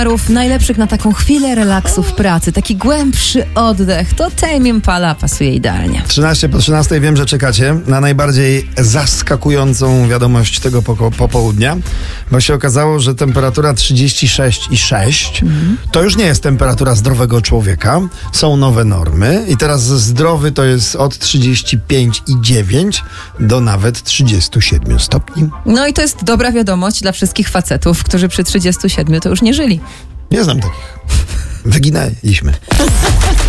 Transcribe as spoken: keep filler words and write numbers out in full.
najlepszych na taką chwilę relaksu w pracy, taki głębszy oddech, to Tame Impala pasuje idealnie. trzynaście po trzynastej, wiem, że czekacie na najbardziej zaskakującą wiadomość tego poko- popołudnia, bo się okazało, że temperatura trzydzieści sześć i sześć mm. to już nie jest temperatura zdrowego człowieka, są nowe normy i teraz zdrowy to jest od trzydzieści pięć i dziewięć do nawet trzydzieści siedem stopni. No i to jest dobra wiadomość dla wszystkich facetów, którzy przy trzydziestu siedmiu to już nie żyli. Nie znam takich. Wyginęliśmy.